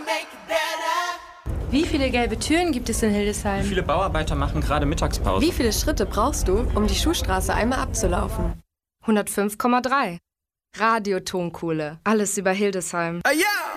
Wie viele gelbe Türen gibt es in Hildesheim? Wie viele Bauarbeiter machen gerade Mittagspause? Wie viele Schritte brauchst du, um die Schuhstraße einmal abzulaufen? 105,3. Radio Tonkohle. Alles über Hildesheim. Ja!